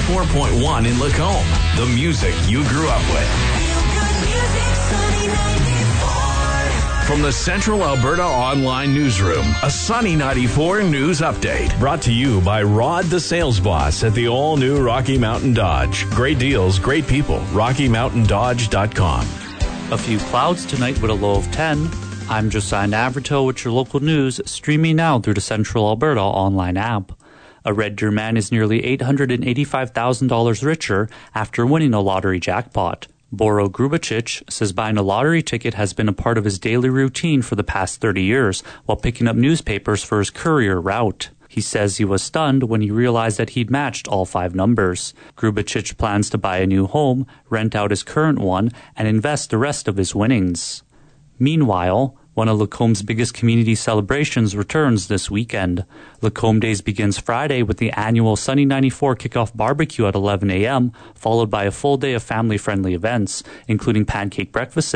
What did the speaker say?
94.1 in Lacombe. The music you grew up with. From the Central Alberta Online Newsroom, a Sunny 94 news update. Brought to you by Rod the Sales Boss at the all-new Rocky Mountain Dodge. Great deals, great people. RockyMountainDodge.com. A few clouds tonight with a low of 10. I'm Josiah Navarro with your local news, streaming now through the Central Alberta Online app. A Red Deer man is nearly $885,000 richer after winning a lottery jackpot. Boro Grubicic says buying a lottery ticket has been a part of his daily routine for the past 30 years, while picking up newspapers for his courier route. He says he was stunned when he realized that he'd matched all 5 numbers. Grubicic plans to buy a new home, rent out his current one, and invest the rest of his winnings. Meanwhile, one of Lacombe's biggest community celebrations returns this weekend. Lacombe Days begins Friday with the annual Sunny 94 kickoff barbecue at 11 a.m., followed by a full day of family-friendly events, including pancake breakfast